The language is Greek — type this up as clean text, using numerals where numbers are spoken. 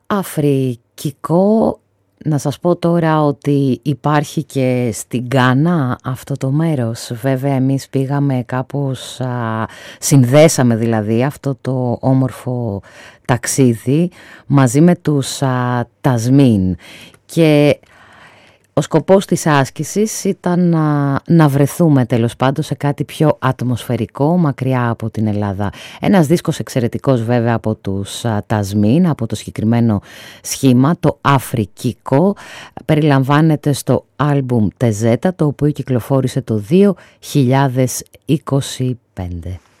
Αφρικικό, να σας πω τώρα ότι υπάρχει και στην Γκάνα αυτό το μέρος. Βέβαια εμείς πήγαμε κάπως, συνδέσαμε δηλαδή αυτό το όμορφο ταξίδι μαζί με τους Τασμίν, και ο σκοπός της άσκησης ήταν να βρεθούμε τέλος πάντων σε κάτι πιο ατμοσφαιρικό, μακριά από την Ελλάδα. Ένας δίσκος εξαιρετικός βέβαια από τους Τασμίν, από το συγκεκριμένο σχήμα, το Αφρικικό, περιλαμβάνεται στο άλμπουμ Τεζέτα, το οποίο κυκλοφόρησε το 2025.